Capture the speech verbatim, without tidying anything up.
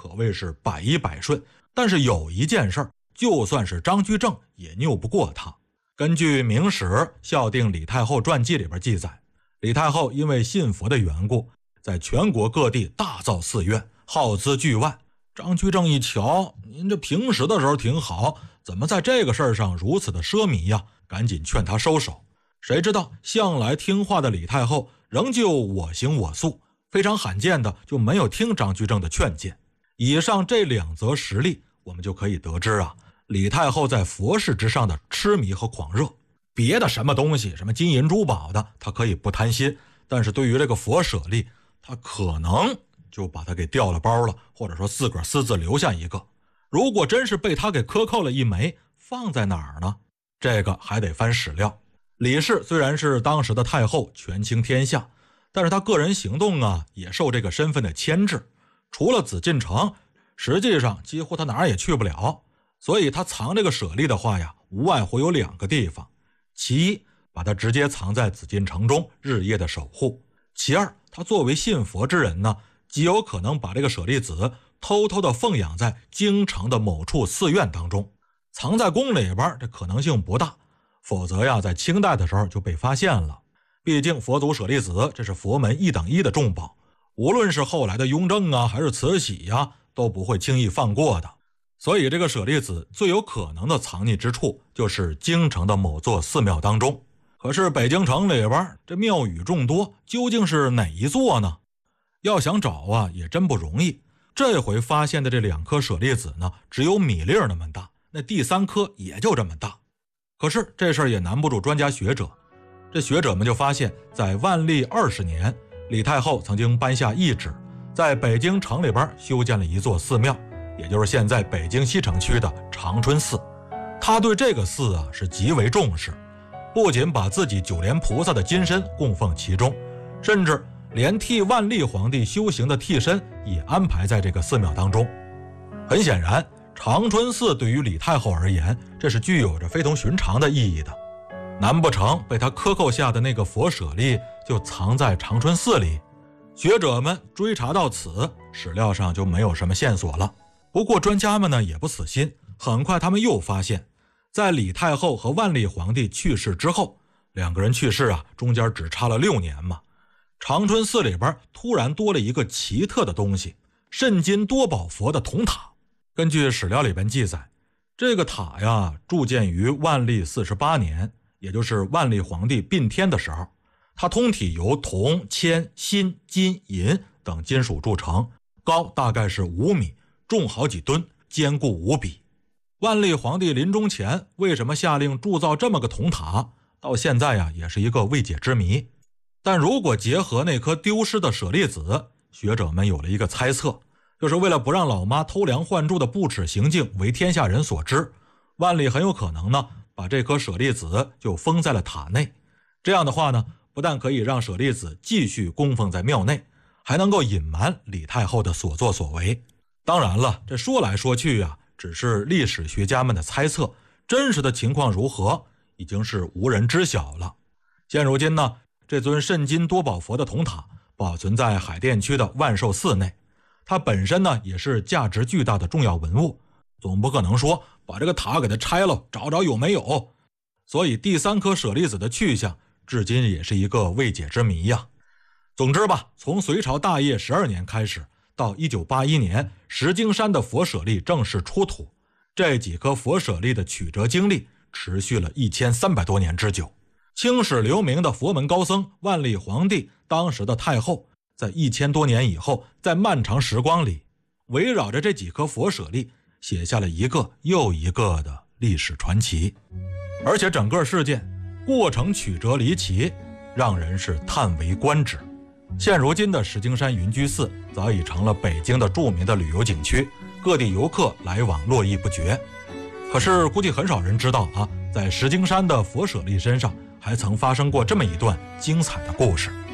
可谓是百依百顺。但是有一件事儿，就算是张居正也拗不过他。根据《明史·孝定李太后传记》里边记载，李太后因为信佛的缘故，在全国各地大造寺院，耗资巨万。张居正一瞧，您这平时的时候挺好，怎么在这个事儿上如此的奢靡呀？赶紧劝他收手。谁知道向来听话的李太后仍旧我行我素，非常罕见的就没有听张居正的劝谏。以上这两则实例，我们就可以得知啊，李太后在佛事之上的痴迷和狂热。别的什么东西，什么金银珠宝的，她可以不贪心，但是对于这个佛舍利，她可能就把它给掉了包了，或者说自个儿私自留下一个。如果真是被他给克扣了一枚，放在哪儿呢？这个还得翻史料。李氏虽然是当时的太后，权倾天下，但是他个人行动啊，也受这个身份的牵制。除了紫禁城，实际上几乎他哪儿也去不了。所以他藏这个舍利的话呀，无外乎有两个地方。其一，把它直接藏在紫禁城中，日夜的守护。其二，他作为信佛之人呢，极有可能把这个舍利子偷偷的奉养在京城的某处寺院当中。藏在宫里边，这可能性不大，否则呀，在清代的时候就被发现了。毕竟佛祖舍利子这是佛门一等一的重宝，无论是后来的雍正啊，还是慈禧呀，都不会轻易放过的。所以这个舍利子最有可能的藏匿之处，就是京城的某座寺庙当中。可是北京城里边这庙宇众多，究竟是哪一座呢？要想找啊，也真不容易。这回发现的这两颗舍利子呢，只有米粒那么大，那第三颗也就这么大。可是这事儿也难不住专家学者，这学者们就发现，在万历二十年，李太后曾经颁下懿旨，在北京城里边修建了一座寺庙，也就是现在北京西城区的长春寺。他对这个寺啊是极为重视，不仅把自己九莲菩萨的金身供奉其中，甚至连替万历皇帝修行的替身也安排在这个寺庙当中。很显然，长春寺对于李太后而言，这是具有着非同寻常的意义的。难不成被他克扣下的那个佛舍利就藏在长春寺里？学者们追查到此，史料上就没有什么线索了。不过专家们呢也不死心，很快他们又发现，在李太后和万历皇帝去世之后，两个人去世啊，中间只差了六年嘛。长春寺里边突然多了一个奇特的东西，肾金多宝佛的铜塔。根据史料里边记载，这个塔呀铸建于万历四十八年，也就是万历皇帝并天的时候。它通体由铜、铅、锌、金、银等金属铸成，高大概是五米，重好几吨，坚固无比。万历皇帝临终前为什么下令铸造这么个铜塔，到现在呀也是一个未解之谜。但如果结合那颗丢失的舍利子，学者们有了一个猜测，就是为了不让老妈偷梁换柱的不耻行径为天下人所知，万历很有可能呢把这颗舍利子就封在了塔内。这样的话呢，不但可以让舍利子继续供奉在庙内，还能够隐瞒李太后的所作所为。当然了，这说来说去啊，只是历史学家们的猜测，真实的情况如何，已经是无人知晓了。现如今呢，这尊肾金多宝佛的铜塔保存在海淀区的万寿寺内，它本身呢也是价值巨大的重要文物，总不可能说把这个塔给它拆了，找找有没有。所以第三颗舍利子的去向，至今也是一个未解之谜呀。总之吧，从隋朝大业十二年开始，到一九八一年石景山的佛舍利正式出土，这几颗佛舍利的曲折经历持续了一千三百多年之久。青史留名的佛门高僧万历皇帝，当时的太后，在一千多年以后，在漫长时光里，围绕着这几颗佛舍利，写下了一个又一个的历史传奇。而且整个事件过程曲折离奇，让人是叹为观止。现如今的石景山云居寺早已成了北京的著名的旅游景区，各地游客来往络绎不绝。可是估计很少人知道啊，在石景山的佛舍利身上还曾发生过这么一段精彩的故事。